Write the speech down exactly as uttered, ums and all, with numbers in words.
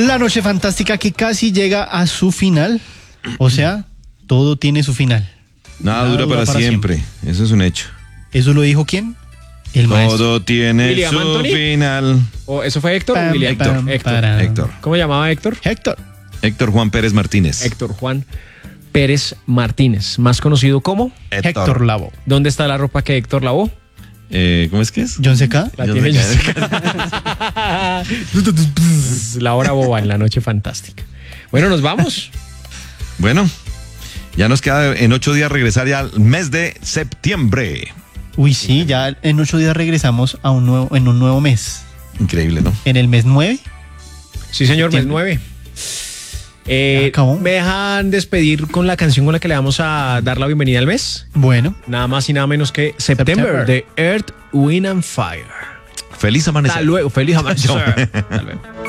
La noche fantástica que casi llega a su final. O sea, todo tiene su final. Nada, Nada dura, dura para, para siempre. siempre. Eso es un hecho. ¿Eso lo dijo quién? El todo maestro. Tiene William su Anthony. final. ¿O ¿Eso fue Héctor? Pam, William? Héctor. Héctor. Héctor. ¿Cómo llamaba Héctor? Héctor. Héctor Juan Pérez Martínez. Héctor Juan Pérez Martínez, más conocido como Héctor, Héctor Lavoe. ¿Dónde está la ropa que Héctor lavó? Eh, ¿Cómo es que es? John C K. La John tiene John C K. La hora boba en la noche fantástica. Bueno, nos vamos. Bueno, ya nos queda en ocho días regresar ya al mes de septiembre. Uy, sí, ya en ocho días regresamos a un nuevo, en un nuevo mes. Increíble, ¿no? En el mes nueve. Sí, señor, mes nueve. Eh, ¿Me dejan despedir con la canción con la que le vamos a dar la bienvenida al mes? Bueno. Nada más y nada menos que September, de Earth, Wind and Fire. Feliz amanecer. Hasta luego, feliz amanecer. Hasta luego.